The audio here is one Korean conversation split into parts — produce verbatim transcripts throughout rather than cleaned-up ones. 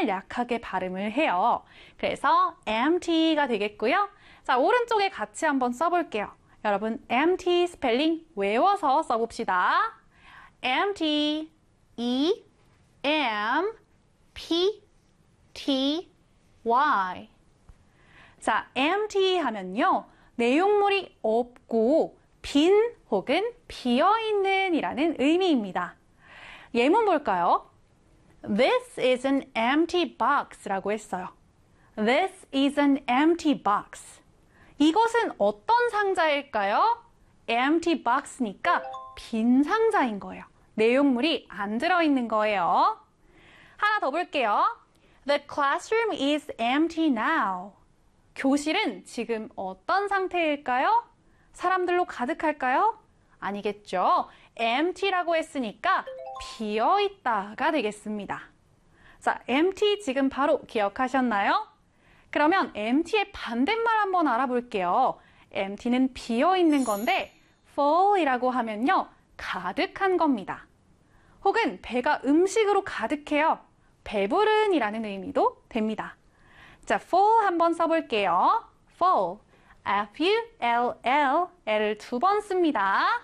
M을 약하게 발음을 해요. 그래서 empty가 되겠고요. 자, 오른쪽에 같이 한번 써볼게요. 여러분, empty 스펠링 외워서 써봅시다. empty, E, M, P, T, Y. 자, empty 하면요. 내용물이 없고 빈 혹은 비어있는 이라는 의미입니다. 예문 볼까요? This is an empty box 라고 했어요. This is an empty box. 이것은 어떤 상자일까요? empty box니까 빈 상자인 거예요. 내용물이 안 들어있는 거예요. 하나 더 볼게요. The classroom is empty now. 교실은 지금 어떤 상태일까요? 사람들로 가득할까요? 아니겠죠. empty라고 했으니까 비어있다가 되겠습니다. 자, empty 지금 바로 기억하셨나요? 그러면 empty의 반대말 한번 알아볼게요. empty는 비어있는 건데 full이라고 하면요. 가득한 겁니다. 혹은 배가 음식으로 가득해요. 배부른 이라는 의미도 됩니다. 자, full 한번 써볼게요. full, F-U-L-L, L을 두 번 씁니다.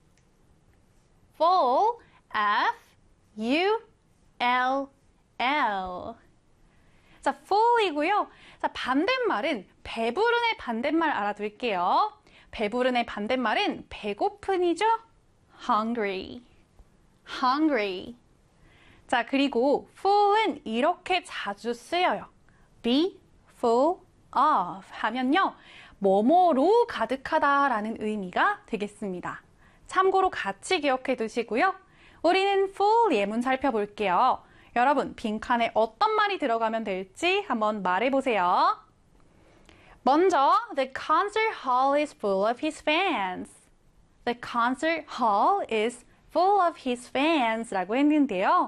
full, F-U-L-L. 자, full이고요. 자, 반대말은 배부른의 반대말 알아둘게요. 배부른의 반대말은 배고픈이죠? hungry, hungry. 자, 그리고 full은 이렇게 자주 쓰여요. be full of 하면요. 뭐뭐로 가득하다라는 의미가 되겠습니다. 참고로 같이 기억해 두시고요. 우리는 full 예문 살펴볼게요. 여러분, 빈칸에 어떤 말이 들어가면 될지 한번 말해보세요. 먼저, the concert hall is full of his fans. The concert hall is full of his fans 라고 했는데요.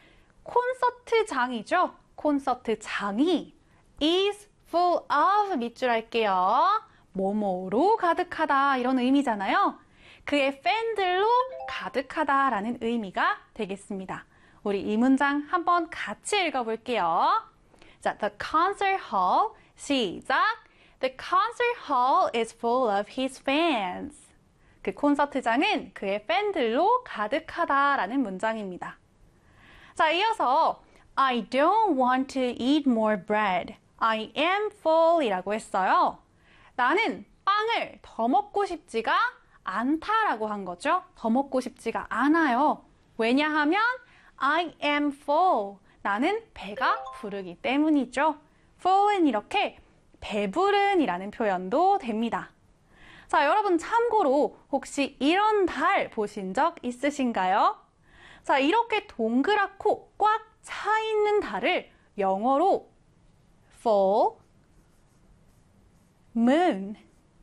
콘서트장이죠. 콘서트장이 is full of 밑줄 할게요. 뭐뭐로 가득하다 이런 의미잖아요. 그의 팬들로 가득하다라는 의미가 되겠습니다. 우리 이 문장 한번 같이 읽어볼게요. 자, the concert hall, 시작! The concert hall is full of his fans. 그 콘서트장은 그의 팬들로 가득하다라는 문장입니다. 자, 이어서 I don't want to eat more bread. I am full 이라고 했어요. 나는 빵을 더 먹고 싶지가 않다라고 한 거죠. 더 먹고 싶지가 않아요. 왜냐하면 I am full. 나는 배가 부르기 때문이죠. full은 이렇게 배부른 이라는 표현도 됩니다. 자, 여러분 참고로 혹시 이런 달 보신 적 있으신가요? 자, 이렇게 동그랗고 꽉 차 있는 달을 영어로 full moon,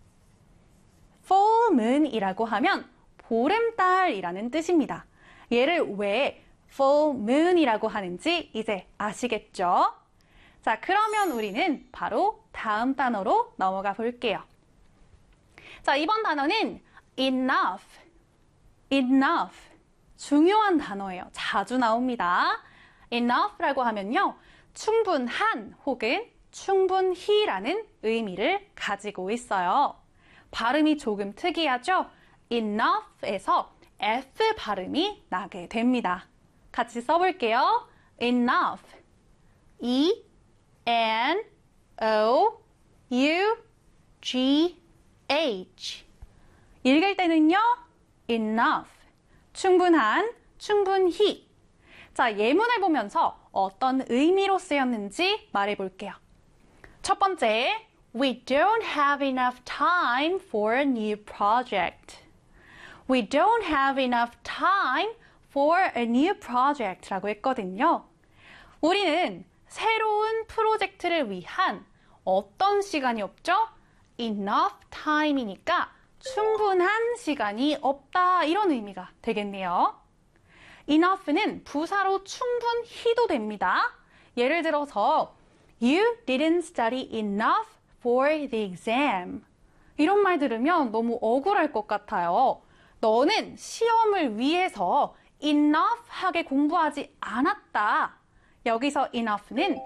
full moon이라고 하면 보름달이라는 뜻입니다. 얘를 왜 full moon이라고 하는지 이제 아시겠죠? 자, 그러면 우리는 바로 다음 단어로 넘어가 볼게요. 자, 이번 단어는 enough, enough. 중요한 단어예요. 자주 나옵니다. enough라고 하면요. 충분한 혹은 충분히라는 의미를 가지고 있어요. 발음이 조금 특이하죠? enough에서 F 발음이 나게 됩니다. 같이 써볼게요. enough, E, N, O, U, G, H. 읽을 때는요. enough, 충분한, 충분히. 자, 예문을 보면서 어떤 의미로 쓰였는지 말해볼게요. 첫 번째, We don't have enough time for a new project. We don't have enough time for a new project 라고 했거든요. 우리는 새로운 프로젝트를 위한 어떤 시간이 없죠? enough time이니까 충분한 시간이 없다 이런 의미가 되겠네요. enough는 부사로 충분히도 됩니다. 예를 들어서 You didn't study enough for the exam. 이런 말 들으면 너무 억울할 것 같아요. 너는 시험을 위해서 enough하게 공부하지 않았다. 여기서 enough는